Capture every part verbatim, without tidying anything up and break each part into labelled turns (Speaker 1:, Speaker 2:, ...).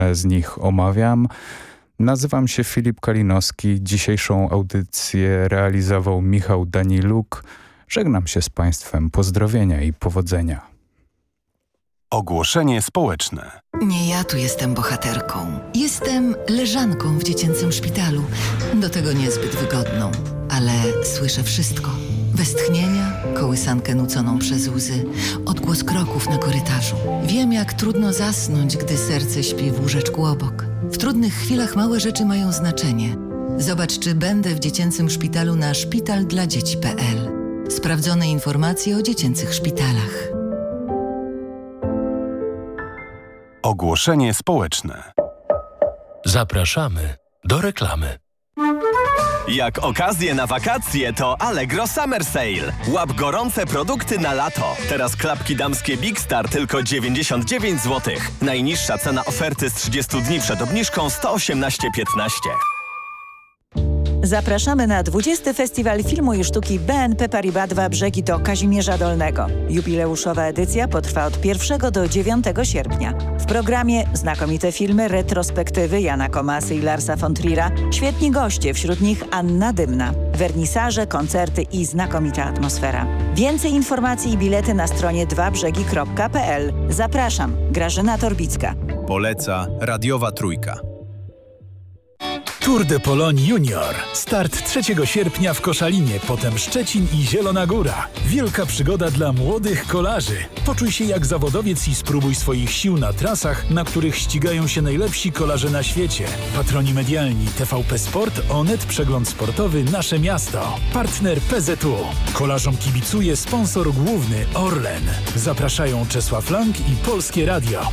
Speaker 1: z nich omawiam. Nazywam się Filip Kalinowski. Dzisiejszą audycję realizował Michał Daniluk. Żegnam się z Państwem. Pozdrowienia i powodzenia.
Speaker 2: Ogłoszenie społeczne.
Speaker 3: Nie ja tu jestem bohaterką. Jestem leżanką w dziecięcym szpitalu. Do tego niezbyt wygodną. Ale słyszę wszystko. Westchnienia, kołysankę nuconą przez łzy, odgłos kroków na korytarzu. Wiem, jak trudno zasnąć, gdy serce śpi w łóżeczku obok. W trudnych chwilach małe rzeczy mają znaczenie. Zobacz, czy będę w dziecięcym szpitalu na szpital dla dzieci kropka p l. Sprawdzone informacje o dziecięcych szpitalach.
Speaker 2: Ogłoszenie społeczne.
Speaker 4: Zapraszamy do reklamy.
Speaker 5: Jak okazję na wakacje, to Allegro Summer Sale. Łap gorące produkty na lato. Teraz klapki damskie Big Star tylko dziewięćdziesiąt dziewięć złotych. Najniższa cena oferty z trzydziestu dni przed obniżką sto osiemnaście piętnaście.
Speaker 6: Zapraszamy na dwudziesty Festiwal Filmu i Sztuki B N P Paribas dwa Brzegi do Kazimierza Dolnego. Jubileuszowa edycja potrwa od pierwszego do dziewiątego sierpnia. W programie znakomite filmy, retrospektywy Jana Komasy i Larsa von Trier'a, świetni goście, wśród nich Anna Dymna, wernisaże, koncerty i znakomita atmosfera. Więcej informacji i bilety na stronie dwa brzegi kropka p l. Zapraszam, Grażyna Torbicka.
Speaker 7: Poleca Radiowa Trójka.
Speaker 8: Tour de Pologne Junior. Start trzeciego sierpnia w Koszalinie, potem Szczecin i Zielona Góra. Wielka przygoda dla młodych kolarzy. Poczuj się jak zawodowiec i spróbuj swoich sił na trasach, na których ścigają się najlepsi kolarze na świecie. Patroni medialni T V P Sport, Onet, Przegląd Sportowy, Nasze Miasto. Partner P Z U. Kolarzom kibicuje sponsor główny Orlen. Zapraszają Czesław Lang i Polskie Radio.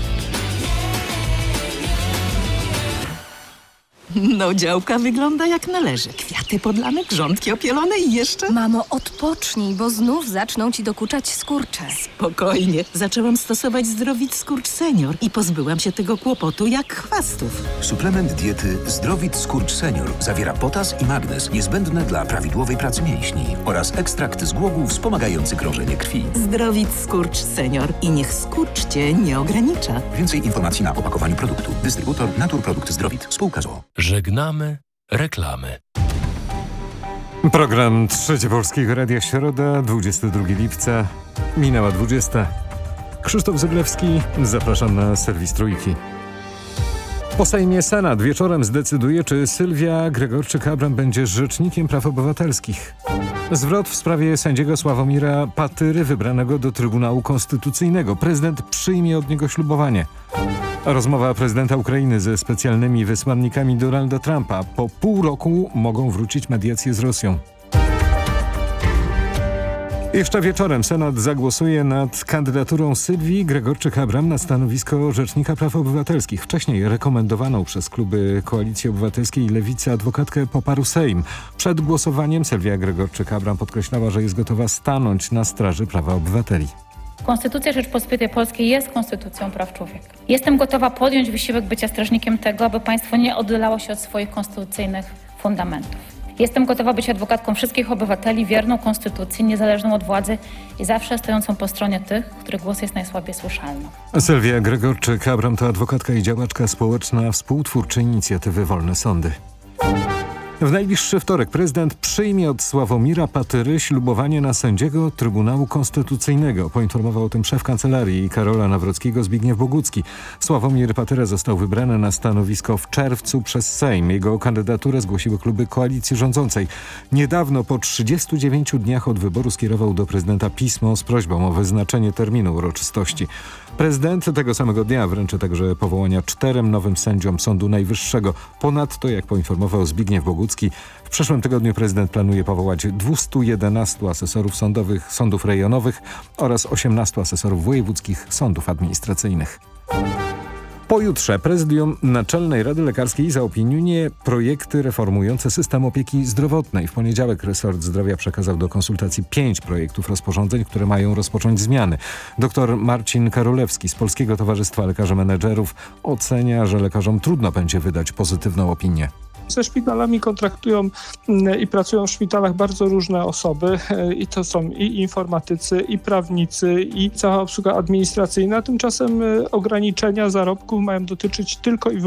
Speaker 9: No, działka wygląda jak należy. Kwiaty podlane, grządki opielone i jeszcze...
Speaker 10: Mamo, odpocznij, bo znów zaczną ci dokuczać skurcze.
Speaker 9: Spokojnie. Zaczęłam stosować Zdrowit Skurcz Senior i pozbyłam się tego kłopotu jak chwastów.
Speaker 11: Suplement diety Zdrowit Skurcz Senior zawiera potas i magnez niezbędne dla prawidłowej pracy mięśni oraz ekstrakt z głogów wspomagający krążenie krwi.
Speaker 9: Zdrowit Skurcz Senior i niech skurcz cię nie ogranicza.
Speaker 11: Więcej informacji na opakowaniu produktu. Dystrybutor Naturprodukt Zdrowit. Spółka z o o.
Speaker 4: Żegnamy reklamy.
Speaker 12: Program Trzecie Polskiego Radia, środa, dwudziestego drugiego lipca, minęła dwudziesta. Krzysztof Zyglewski, zapraszam na serwis Trójki. Po Sejmie Senat wieczorem zdecyduje, czy Sylwia Gregorczyk-Abram będzie rzecznikiem praw obywatelskich. Zwrot w sprawie sędziego Sławomira Patyry wybranego do Trybunału Konstytucyjnego. Prezydent przyjmie od niego ślubowanie. Rozmowa prezydenta Ukrainy ze specjalnymi wysłannikami Donalda Trumpa. Po pół roku mogą wrócić mediacje z Rosją. Jeszcze wieczorem Senat zagłosuje nad kandydaturą Sylwii Gregorczyk-Abram na stanowisko Rzecznika Praw Obywatelskich. Wcześniej rekomendowaną przez kluby Koalicji Obywatelskiej i Lewicy adwokatkę poparł Sejm. Przed głosowaniem Sylwia Gregorczyk-Abram podkreślała, że jest gotowa stanąć na straży prawa obywateli.
Speaker 13: Konstytucja Rzeczypospolitej Polskiej jest konstytucją praw człowieka. Jestem gotowa podjąć wysiłek bycia strażnikiem tego, aby państwo nie oddalało się od swoich konstytucyjnych fundamentów. Jestem gotowa być adwokatką wszystkich obywateli, wierną konstytucji, niezależną od władzy i zawsze stojącą po stronie tych, których głos jest najsłabiej słyszalny.
Speaker 12: Sylwia Gregorczyk-Abram to adwokatka i działaczka społeczna, współtwórczy inicjatywy Wolne Sądy. W najbliższy wtorek prezydent przyjmie od Sławomira Patyry ślubowanie na sędziego Trybunału Konstytucyjnego. Poinformował o tym szef kancelarii Karola Nawrockiego Zbigniew Bogucki. Sławomir Patyra został wybrany na stanowisko w czerwcu przez Sejm. Jego kandydaturę zgłosiły kluby koalicji rządzącej. Niedawno po trzydziestu dziewięciu dniach od wyboru skierował do prezydenta pismo z prośbą o wyznaczenie terminu uroczystości. Prezydent tego samego dnia wręczy także powołania czterem nowym sędziom Sądu Najwyższego. Ponadto, jak poinformował Zbigniew Bogucki, w przyszłym tygodniu prezydent planuje powołać dwieście jedenastu asesorów sądowych sądów rejonowych oraz osiemnastu asesorów wojewódzkich sądów administracyjnych. Pojutrze Prezydium Naczelnej Rady Lekarskiej zaopiniuje projekty reformujące system opieki zdrowotnej. W poniedziałek resort zdrowia przekazał do konsultacji pięć projektów rozporządzeń, które mają rozpocząć zmiany. Doktor Marcin Karolewski z Polskiego Towarzystwa Lekarzy Menedżerów ocenia, że lekarzom trudno będzie wydać pozytywną opinię.
Speaker 2: Ze szpitalami kontraktują i pracują w szpitalach bardzo różne osoby i to są i informatycy, i prawnicy, i cała obsługa administracyjna. Tymczasem ograniczenia zarobków mają dotyczyć tylko i wyłącznie